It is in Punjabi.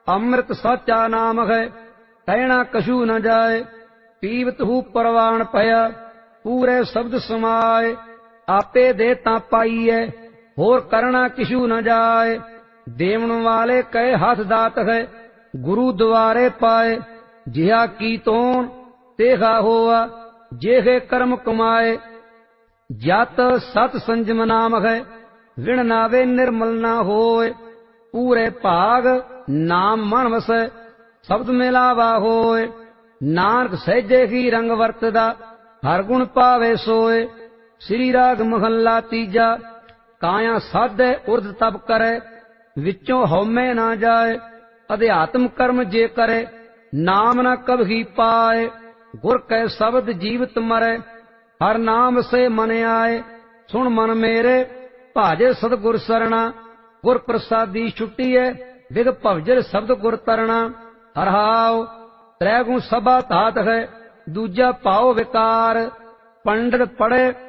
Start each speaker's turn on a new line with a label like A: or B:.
A: ਅੰਮ੍ਰਿਤ ਸਾਚਾ ਨਾਮ ਹੈ, ਕਹਿਣਾ ਕਛੂ ਨ ਜਾਏ। ਪੀਵਤ ਹੂ ਪ੍ਰਵਾਨ ਭਇਆ, ਪੂਰੇ ਸ਼ਬਦ ਸਮਾਏ। ਆਪੇ ਦੇ ਤਾਂ ਪਾਈਐ, ਹੋਰ ਕਰਣਾ ਕਿਛੂ ਨ ਜਾਏ। ਦੇਵਨ ਵਾਲੇ ਕਹੇ ਹੱਥ ਦਾਤ ਹੈ, ਗੁਰੂ ਦੁਆਰੇ ਪਾਏ। ਜਿਹਾ ਕੀ ਤੋਣ ਤੇਹਾ ਹੋਆ, ਜਿਹੇ ਕਰਮ ਕਮਾਏ। ਜਤ ਸਤ ਸੰਜਮ ਨਾਮ ਹੈ, ਵਿਣ ਨਾਵੇ ਨਿਰਮਲ ਨਾ ਹੋਏ। ਪੂਰੇ ਭਾਗ ਨਾਮ ਮਨ ਵਸੈ, ਸ਼ਬਦ ਮਿਲਾਵਾ ਹੋਏ। ਨਾਨਕ ਸਹਿਜੇ ਹੀ ਰੰਗ ਵਰਤਦਾ, ਹਰ ਗੁਣ ਪਾਵੇ ਸੋਏ। ਸ੍ਰੀ ਰਾਗ ਮਹੱਲਾ ਤੀਜਾ। ਕਾਇਆ ਸਾਧੇ ਉਰਧ ਤਪ ਕਰੇ, ਵਿੱਚੋਂ ਹਉਮੈ ਨਾ ਜਾਏ। ਅਧਿਆਤਮ ਕਰਮ ਜੇ ਕਰੇ, ਨਾਮ ਨਾ ਕਬਹੀ ਪਾਏ। ਗੁਰ ਕੈ ਸ਼ਬਦ ਜੀਵਤ ਮਰੈ, ਹਰ ਨਾਮ ਸੇ ਮਨ ਆਏ। ਸੁਣ ਮਨ ਮੇਰੇ, ਭਾਜੇ ਸਤਿਗੁਰ ਸਰਣਾ। ਗੁਰ ਪ੍ਰਸਾਦੀ ਛੁੱਟੀਐ, ਵਿਗ ਭਵਜਲ ਸ਼ਬਦ ਗੁਰ ਤਰਣਾ। ਹਰਹਾਉ ਤ੍ਰੈ ਗੁਣ ਸਭਾ ਧਾਤ ਹੈ, ਦੂਜਾ ਭਾਉ ਵਿਕਾਰ। ਪੰਡਿਤ ਪੜ੍ਹੇ